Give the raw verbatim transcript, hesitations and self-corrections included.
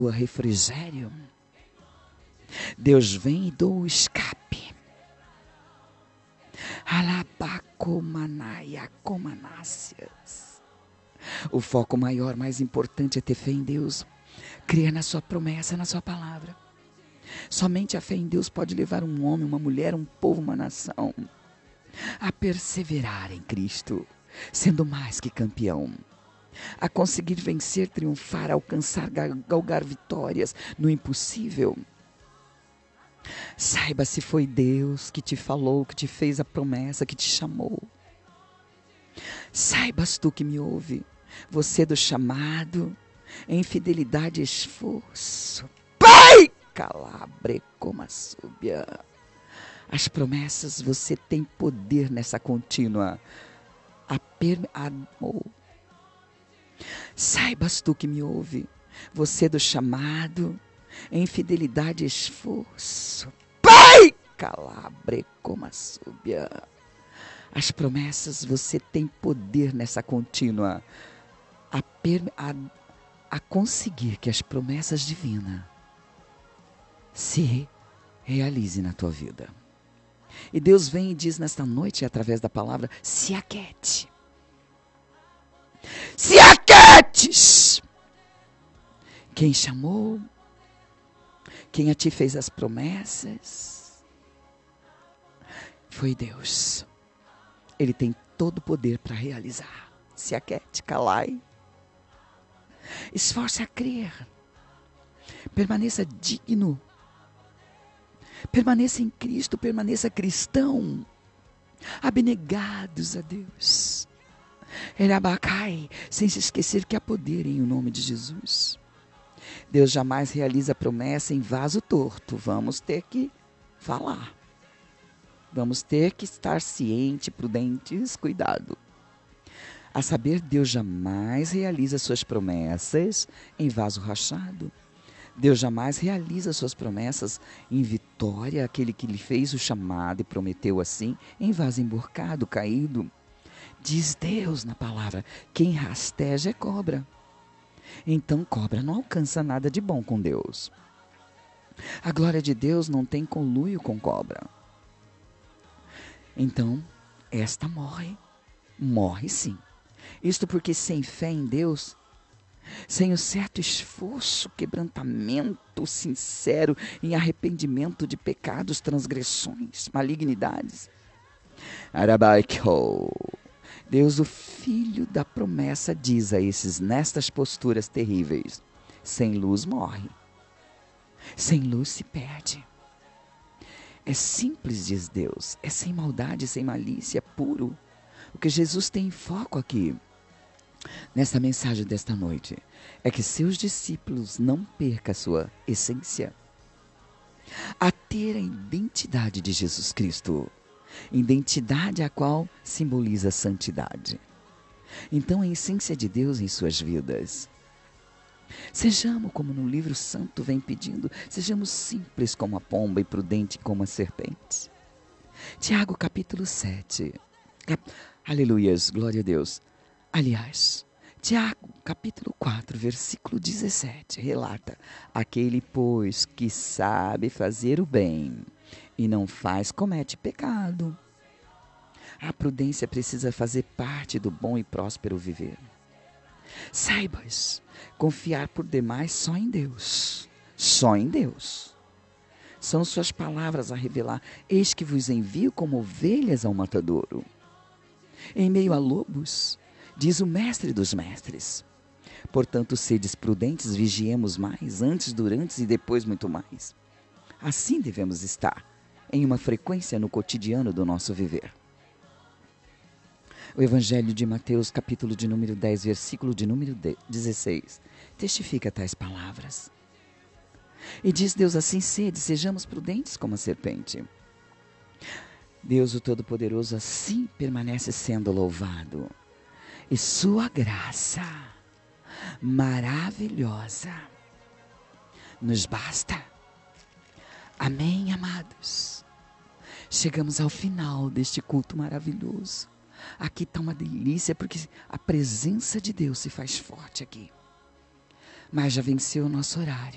refrigério. Deus vem e dou o escape. Alabacomanaya comanácias. O foco maior, mais importante é ter fé em Deus. Crer na sua promessa, na sua palavra. Somente a fé em Deus pode levar um homem, uma mulher, um povo, uma nação a perseverar em Cristo, sendo mais que campeão. A conseguir vencer, triunfar, alcançar, galgar vitórias no impossível. Saiba se foi Deus que te falou, que te fez a promessa, que te chamou. Saibas tu que me ouve, você do chamado, em fidelidade e esforço. Pai! Calabre como a súbia. As promessas, você tem poder nessa contínua. A per... Amor. Saibas tu que me ouve, você do chamado, em fidelidade e esforço. Pai! Calabre como a súbia. As promessas, você tem poder nessa contínua. A, per... a... a conseguir que as promessas divinas se realize na tua vida. E Deus vem e diz nesta noite, através da palavra, se aquete. Se aquetes! Quem chamou, quem a ti fez as promessas, foi Deus. Ele tem todo o poder para realizar. Se aquete, calai. Esforce a crer. Permaneça digno. Permaneça em Cristo, permaneça cristão, abnegados a Deus. Erabacai, sem se esquecer que há poder em o nome de Jesus. Deus jamais realiza promessa em vaso torto. Vamos ter que falar. Vamos ter que estar cientes, prudentes, cuidado. A saber, Deus jamais realiza suas promessas em vaso rachado. Deus jamais realiza suas promessas em vitória, aquele que lhe fez o chamado e prometeu assim, em vaso emborcado, caído. Diz Deus na palavra, quem rasteja é cobra. Então cobra não alcança nada de bom com Deus. A glória de Deus não tem conluio com cobra. Então, esta morre. Morre sim. Isto porque sem fé em Deus, sem o certo esforço, quebrantamento sincero em arrependimento de pecados, transgressões, malignidades. Arabaiko. Deus, o Filho da promessa, diz a esses nestas posturas terríveis: sem luz morre, sem luz se perde. É simples, diz Deus, é sem maldade, sem malícia, é puro. O que Jesus tem em foco aqui, nesta mensagem desta noite, é que seus discípulos não percam a sua essência, a ter a identidade de Jesus Cristo, identidade a qual simboliza a santidade. Então, a essência de Deus em suas vidas. Sejamos, como no livro santo vem pedindo, sejamos simples como a pomba e prudente como a serpente. Tiago capítulo sete. Cap... Aleluias, glória a Deus. Aliás, Tiago, capítulo quatro, versículo dezessete, relata: aquele, pois, que sabe fazer o bem e não faz, comete pecado. A prudência precisa fazer parte do bom e próspero viver. Saibas, confiar por demais só em Deus, só em Deus. São suas palavras a revelar: eis que vos envio como ovelhas ao matadouro. Em meio a lobos, diz o mestre dos mestres. Portanto, sedes prudentes, vigiemos mais, antes, durante e depois muito mais. Assim devemos estar, em uma frequência no cotidiano do nosso viver. O Evangelho de Mateus, capítulo de número dez, versículo de número dezesseis, testifica tais palavras. E diz Deus assim: sede, sejamos prudentes como a serpente. Deus, o Todo-Poderoso, assim permanece sendo louvado. E sua graça maravilhosa nos basta. Amém, amados? Chegamos ao final deste culto maravilhoso. Aqui está uma delícia, porque a presença de Deus se faz forte aqui. Mas já venceu o nosso horário.